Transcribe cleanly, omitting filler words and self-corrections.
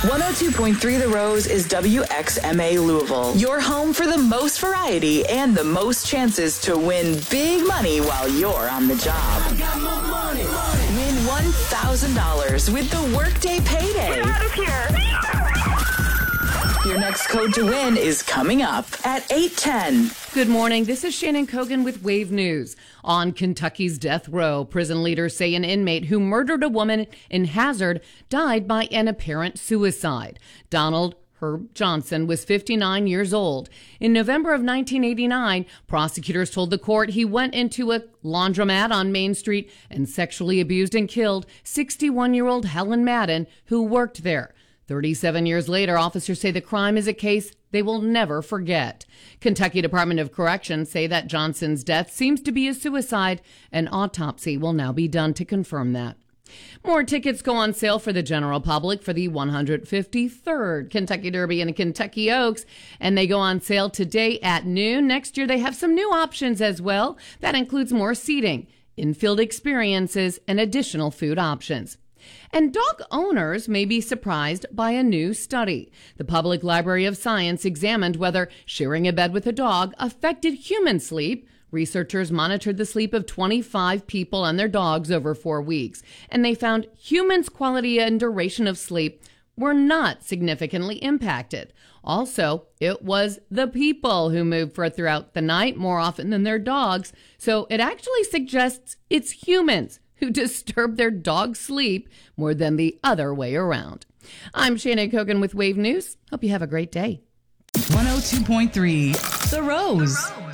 102.3 The Rose is WXMA Louisville, your home for the most variety and the most chances to win big money while you're on the job. I got more money. Win $1,000 with the Workday Payday. Get out of here. Your next code to win is coming up at 8:10. Good morning. This is Shannon Kogan with Wave News. On Kentucky's death row, prison leaders say an inmate who murdered a woman in Hazard died by an apparent suicide. Donald Herb Johnson was 59 years old. In November of 1989, prosecutors told the court he went into a laundromat on Main Street and sexually abused and killed 61-year-old Helen Madden, who worked there. 37 years later, officers say the crime is a case they will never forget. Kentucky Department of Corrections say that Johnson's death seems to be a suicide. An autopsy will now be done to confirm that. More tickets go on sale for the general public for the 153rd Kentucky Derby in Kentucky Oaks, and they go on sale today at noon. Next year, they have some new options as well. That includes more seating, infield experiences, and additional food options. And dog owners may be surprised by a new study. The Public Library of Science examined whether sharing a bed with a dog affected human sleep. Researchers monitored the sleep of 25 people and their dogs over 4 weeks, and they found humans' quality and duration of sleep were not significantly impacted. Also, it was the people who moved throughout the night more often than their dogs, so it actually suggests it's humans who disturb their dog's sleep more than the other way around. I'm Shannon Kogan with Wave News. Hope you have a great day. 102.3 The Rose.